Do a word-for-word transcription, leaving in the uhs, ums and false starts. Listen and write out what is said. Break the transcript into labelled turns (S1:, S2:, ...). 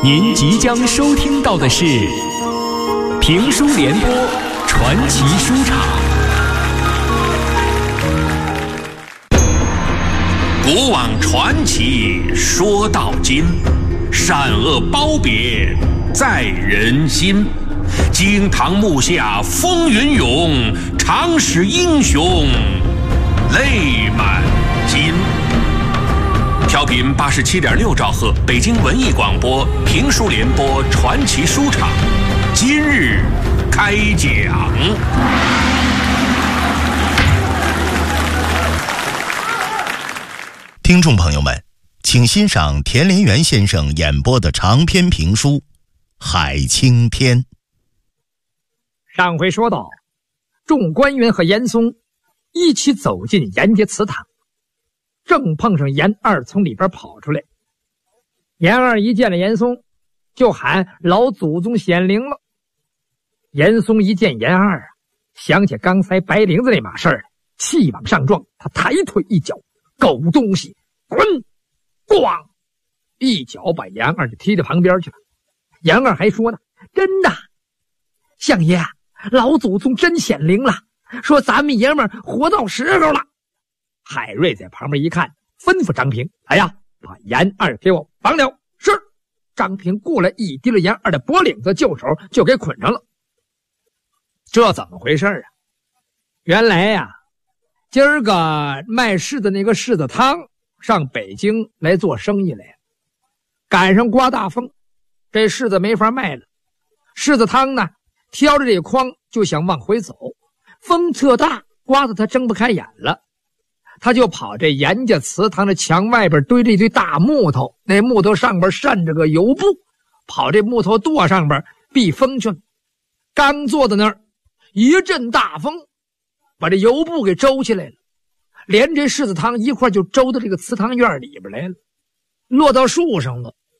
S1: 您即将收听到的是评书联播传奇书场。
S2: 古往传奇说到今，善恶褒贬在人心。惊堂木下风云涌，常使英雄泪满襟。调频八十七点六兆赫，北京文艺广播评书联播传奇书场，今日开讲。
S3: 听众朋友们，请欣赏田连元先生演播的长篇评书《海青天》。
S4: 上回说到，众官员和严嵩一起走进严家祠堂，正碰上严二从里边跑出来。严二一见了严嵩，就喊老祖宗显灵了。严嵩一见严二啊，想起刚才白绫子那码事儿，气往上撞，他抬腿一脚，狗东西滚！咣！一脚把严二就踢到旁边去了。严二还说呢，真的，相爷，老祖宗真显灵了，说咱们爷们儿活到时候了。海瑞在旁边一看，吩咐张平，哎呀，把严二给我绑了。是。张平过来一提了严二的脖领子，就手就给捆上了。这怎么回事啊？原来呀、啊，今儿个卖柿子那个柿子汤上北京来做生意来了，赶上刮大风，这柿子没法卖了。柿子汤呢，挑着这筐就想往回走，风特大，刮得他睁不开眼了。他就跑这严家祠堂的墙外边堆着一堆大木头，那木头上边扇着个油布，跑这木头垛上边避风去了。刚坐在那儿，一阵大风把这油布给周起来了，连这柿子汤一块就周到这个祠堂院里边来了，落到树上了。